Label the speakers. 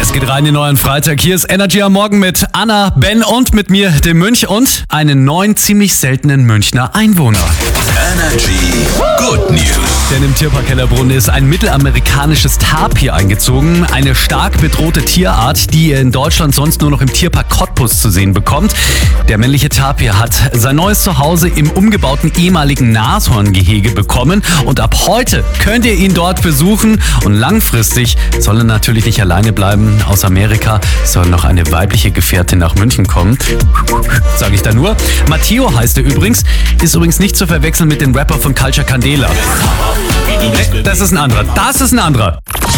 Speaker 1: Es geht rein in den neuen Freitag. Hier ist Energy am Morgen mit Anna, Ben und mit mir, dem Mönch und einen neuen, ziemlich seltenen Münchner Einwohner.
Speaker 2: Energy Good News.
Speaker 1: Denn im Tierpark Hellerbrunn ist ein mittelamerikanisches Tapir eingezogen. Eine stark bedrohte Tierart, die ihr in Deutschland sonst nur noch im Tierpark Cottbus zu sehen bekommt. Der männliche Tapir hat sein neues Zuhause im umgebauten ehemaligen Nashorngehege bekommen. Und ab heute könnt ihr ihn dort besuchen. Und langfristig soll er natürlich nicht alleine bleiben. Aus Amerika soll noch eine weibliche Gefährtin nach München kommen. Sage ich da nur. Matteo heißt er übrigens. Ist übrigens nicht zu verwechseln mit dem Rapper von Culture Candela. Das ist ein anderer.